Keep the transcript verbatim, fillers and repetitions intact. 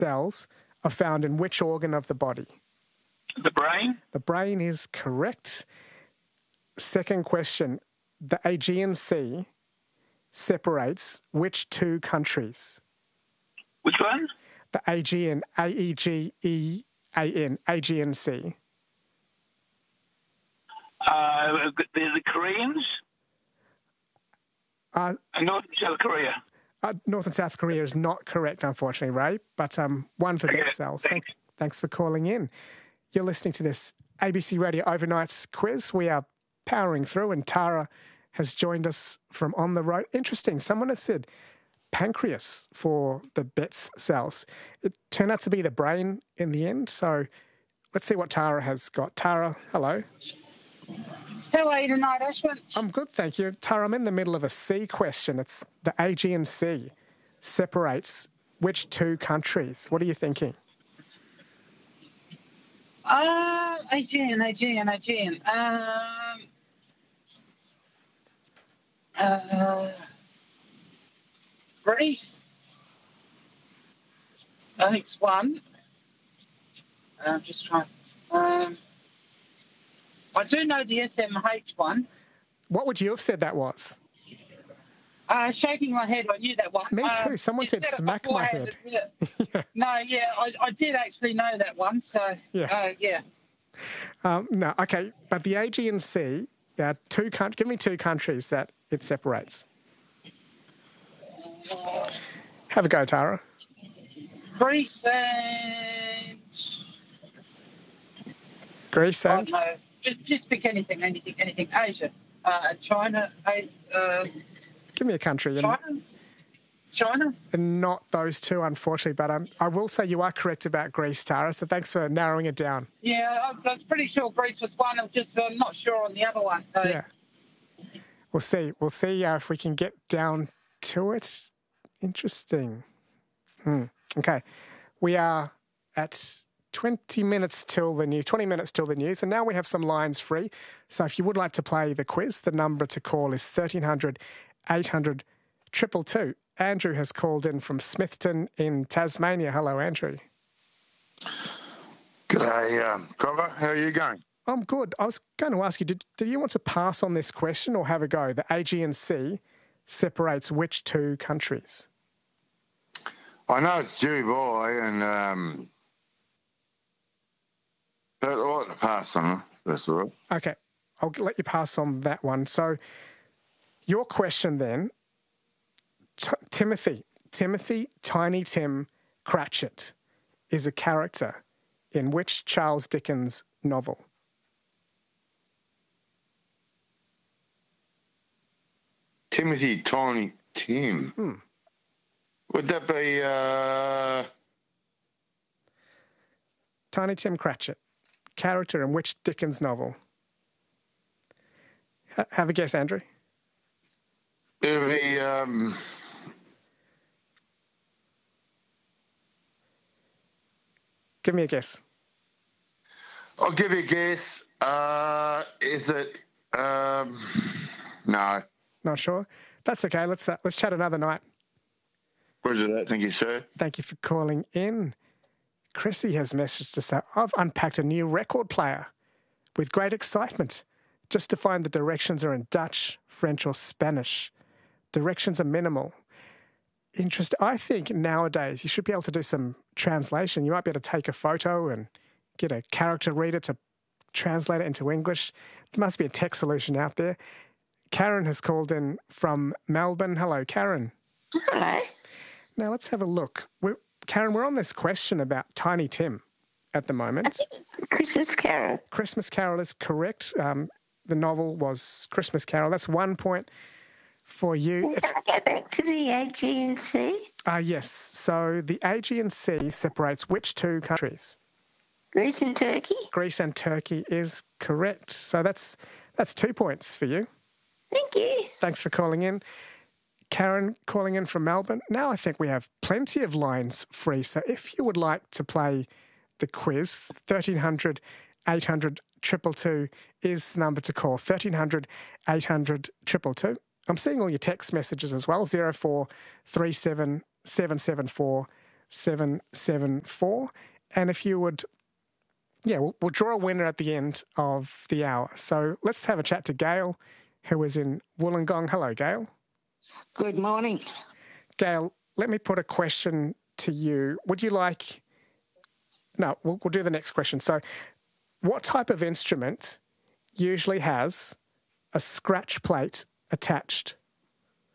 cells are found in which organ of the body? The brain? The brain is correct. Second question. The Aegean Sea separates which two countries? Which one? The Aegean, A E G E A N, Aegean Sea. Uh, the, the Koreans? Uh, and North and South Korea. Uh, North and South Korea is not correct, unfortunately, Ray, but um, one for Okay, Bet Cells. thanks. Thank, thanks for calling in. You're listening to this A B C Radio Overnights quiz. We are powering through, and Tara has joined us from on the road. Interesting. Someone has said pancreas for the Bet Cells. It turned out to be the brain in the end. So let's see what Tara has got. Tara, hello. How are you tonight, Ashwin? I'm good, thank you. Tara, I'm in the middle of a sea question. It's the Aegean Sea separates which two countries? What are you thinking? Uh, Aegean, Aegean, Aegean. Um, uh, Greece. I think it's one. I'm just trying. Um, I do know the S M H one. What would you have said that was? Uh, shaking my head, I knew that one. Me too. Um, Someone you said it smack my beforehand, head. Yeah. yeah. No, yeah, I, I did actually know that one. So, Yeah. uh, yeah. Um, no, okay. But the Aegean Sea, there are two countries. Give me two countries that it separates. Have a go, Tara. Greece and... Greece Oh, and... no. Just, just pick anything, anything, anything. Asia. Uh, China. Uh, Give me a country. China? China? And not those two, unfortunately. But um, I will say you are correct about Greece, Tara, so thanks for narrowing it down. Yeah, I was, I was pretty sure Greece was one. I'm just I'm not sure on the other one. So. Yeah. We'll see. We'll see uh, if we can get down to it. Interesting. Hmm. Okay. We are at twenty minutes till the news, twenty minutes till the news, and now we have some lines free. So if you would like to play the quiz, the number to call is thirteen hundred, eight hundred, two two two. Andrew has called in from Smithton in Tasmania. Hello, Andrew. G'day, um, Cogger. How are you going? I'm good. I was going to ask you, did, did you want to pass on this question or have a go? The Aegean Sea separates which two countries? I know it's Dubai, and um, but I like to pass on it. That's all right. Okay, I'll let you pass on that one. So your question then, T- Timothy, Timothy Tiny Tim Cratchit is a character in which Charles Dickens novel? Timothy Tiny Tim. Hmm. Would that be... Uh... Tiny Tim Cratchit, character in which Dickens novel? H- have a guess, Andrew. It'll be... Um... Give me a guess. I'll give you a guess. Uh, is it... Um... No. Not sure. That's okay. Let's uh, let's chat another night. Roger that. Thank you, sir. Thank you for calling in. Chrissy has messaged us out. I've unpacked a new record player with great excitement just to find the directions are in Dutch, French or Spanish. Directions are minimal. Interest. I think nowadays you should be able to do some translation. You might be able to take a photo and get a character reader to translate it into English. There must be a tech solution out there. Karen has called in from Melbourne. Hello, Karen. Hello. Now, let's have a look. We're, Karen, we're on this question about Tiny Tim at the moment. Christmas Carol. Christmas Carol is correct. Um, the novel was Christmas Carol. That's one point for you. Can I go back to the Aegean Sea? Ah, uh, yes. So the Aegean Sea separates which two countries? Greece and Turkey. Greece and Turkey is correct. So that's that's two points for you. Thank you. Thanks for calling in. Karen calling in from Melbourne. Now I think we have plenty of lines free. So if you would like to play the quiz, thirteen hundred, eight hundred, two two two is the number to call. thirteen hundred, eight hundred, two two two. I'm seeing all your text messages as well. zero four three seven, seven seven four, seven seven four. And if you would, yeah, we'll, we'll draw a winner at the end of the hour. So let's have a chat to Gail, who is in Wollongong. Hello, Gail. Good morning. Gail, let me put a question to you. Would you like... No, we'll, we'll do the next question. So what type of instrument usually has a scratch plate attached